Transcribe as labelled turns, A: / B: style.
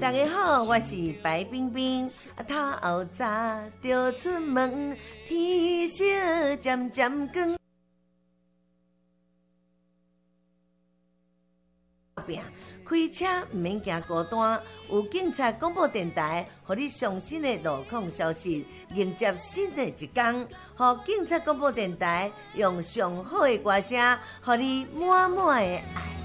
A: 大家好，我是白冰冰。头后早就出门，天色渐渐光。开车唔免行孤单，有警察广播电台，互你上新的路况消息，迎接新的一天。互警察广播电台用上好的歌声，互你满满的爱。